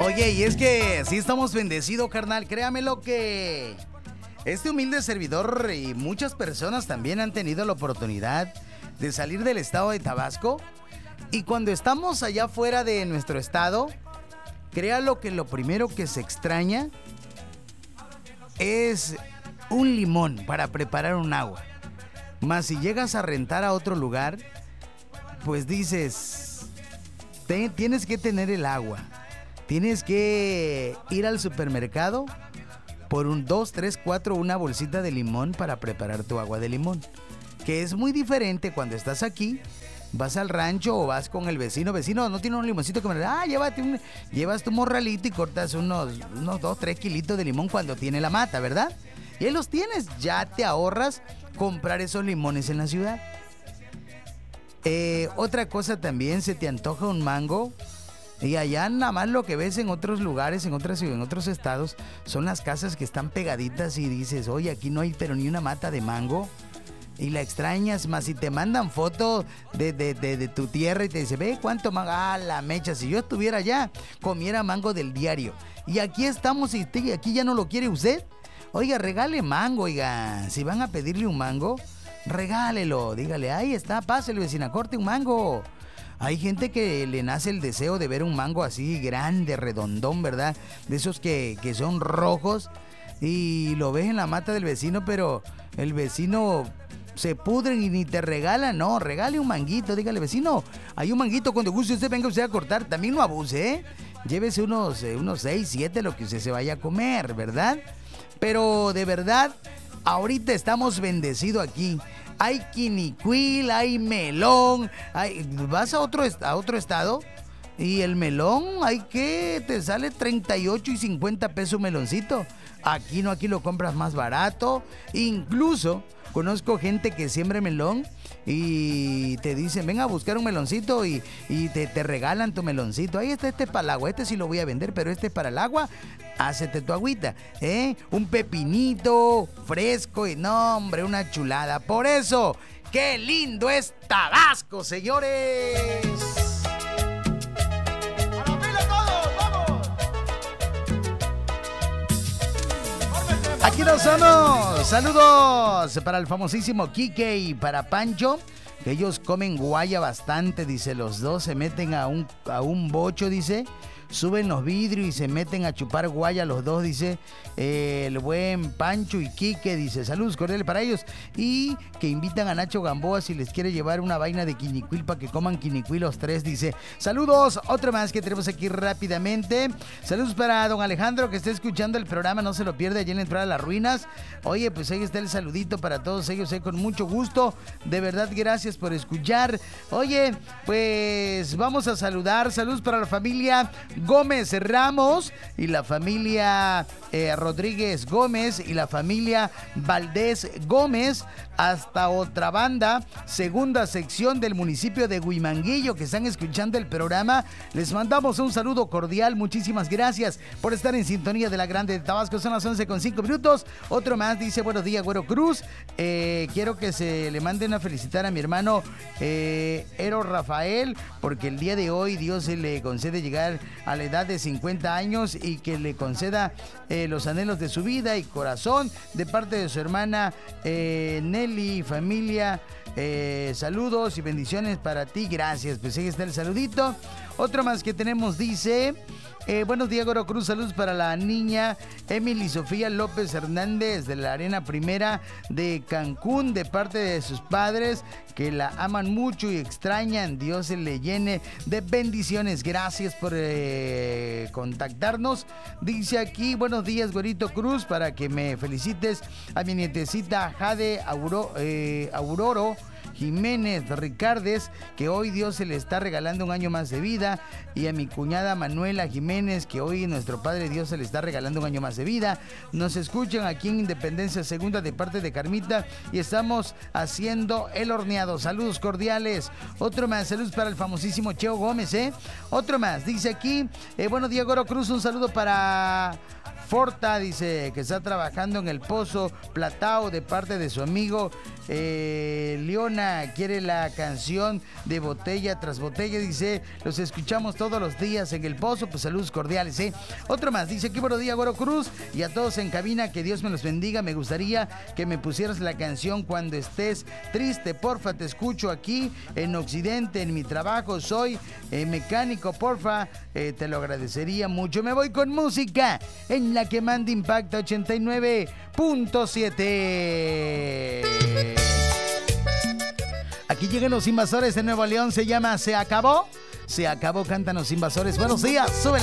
Oye, y es que sí estamos bendecidos, carnal. Créame lo que este humilde servidor y muchas personas también han tenido la oportunidad de salir del estado de Tabasco. Y cuando estamos allá fuera de nuestro estado, créalo que lo primero que se extraña es un limón para preparar un agua. Más si llegas a rentar a otro lugar, pues dices, tienes que tener el agua. Tienes que ir al supermercado por un 2, 3, 4, una bolsita de limón para preparar tu agua de limón. Que es muy diferente cuando estás aquí, vas al rancho o vas con el vecino. Vecino, ¿no tiene un limoncito que me llevas tu morralito y cortas unos 2, 3 kilitos de limón cuando tiene la mata, ¿verdad? Y ahí los tienes, ya te ahorras comprar esos limones en la ciudad. Otra cosa también, se te antoja un mango. Y allá nada más lo que ves en otros lugares, en otros estados, son las casas que están pegaditas y dices, oye, aquí no hay pero ni una mata de mango. Y la extrañas, más si te mandan fotos de tu tierra y te dice, ve cuánto mango, la mecha, si yo estuviera allá, comiera mango del diario. Y aquí estamos y aquí ya no lo quiere usted. Oiga, regale mango, oiga, si van a pedirle un mango, regálelo, dígale, ahí está, pásele vecina, corte un mango. Hay gente que le nace el deseo de ver un mango así grande, redondón, ¿verdad? De esos que son rojos y lo ves en la mata del vecino, pero el vecino se pudre y ni te regala. No, regale un manguito, dígale, vecino, hay un manguito, cuando guste usted, venga usted a cortar, también no abuse, ¿eh? Llévese unos 6, 7, lo que usted se vaya a comer, ¿verdad? Pero de verdad, ahorita estamos bendecidos aquí. Hay quinicuil, hay melón, vas a otro estado y el melón te sale 38 y 50 pesos meloncito. Aquí no, aquí lo compras más barato. Incluso conozco gente que siembra melón y te dicen, venga a buscar un meloncito y te regalan tu meloncito. Ahí está, este es para el agua, este sí lo voy a vender, pero este es para el agua. Hácete tu agüita, un pepinito fresco y no, hombre, una chulada. Por eso, ¡qué lindo es Tabasco, señores! ¡A la pila todos, vamos! Aquí nos somos. Saludos para el famosísimo Quique y para Pancho, que ellos comen guaya bastante, dice, los dos se meten a un bocho, dice. Suben los vidrios y se meten a chupar guaya los dos, dice el buen Pancho y Quique, dice, saludos cordiales para ellos. Y que invitan a Nacho Gamboa si les quiere llevar una vaina de quinicuil para que coman quinicuil los tres, dice. Saludos, otro más que tenemos aquí rápidamente. Saludos para don Alejandro que está escuchando el programa, no se lo pierde allí en la entrada a las ruinas. Oye, pues ahí está el saludito para todos ellos, con mucho gusto. De verdad, gracias por escuchar. Oye, pues vamos a saludar. Saludos para la familia Gómez Ramos y la familia Rodríguez Gómez y la familia Valdés Gómez, hasta otra banda, segunda sección del municipio de Huimanguillo, que están escuchando el programa. Les mandamos un saludo cordial, muchísimas gracias por estar en sintonía de la Grande de Tabasco. Son las 11:05. Otro más dice, buenos días, Güero Cruz, quiero que se le manden a felicitar a mi hermano Ero Rafael, porque el día de hoy Dios se le concede llegar a la edad de 50 años y que le conceda los anhelos de su vida y corazón, de parte de su hermana Nelly y familia. Saludos y bendiciones para ti, gracias. Pues ahí está el saludito. Otro más que tenemos dice, buenos días, Güero Cruz, saludos para la niña Emily Sofía López Hernández de la Arena Primera de Cancún, de parte de sus padres que la aman mucho y extrañan. Dios se le llene de bendiciones. Gracias por contactarnos. Dice aquí, buenos días, Güerito Cruz, para que me felicites a mi nietecita Jade Auroro Jiménez Ricardes, que hoy Dios se le está regalando un año más de vida, y a mi cuñada Manuela Jiménez, que hoy nuestro Padre Dios se le está regalando un año más de vida. Nos escuchan aquí en Independencia Segunda de parte de Carmita y estamos haciendo el horneado. Saludos cordiales. Otro más, saludos para el famosísimo Cheo Gómez, Otro más, dice aquí, buenos días, Güero Cruz, un saludo para Forta, dice que está trabajando en el Pozo Platao, de parte de su amigo Leona Ella quiere la canción de Botella tras Botella. Dice, los escuchamos todos los días en El Pozo. Pues saludos cordiales, ¿eh? Otro más. Dice, qué buenos días, Güero Cruz. Y a todos en cabina, que Dios me los bendiga. Me gustaría que me pusieras la canción Cuando estés triste. Porfa, te escucho aquí en Occidente, en mi trabajo. Soy mecánico, porfa. Te lo agradecería mucho. Me voy con música en la que manda Impacto 89.7. Aquí llegan los Invasores de Nuevo León. Se llama Se Acabó. Se acabó, cantan los Invasores. Buenos días, súbele.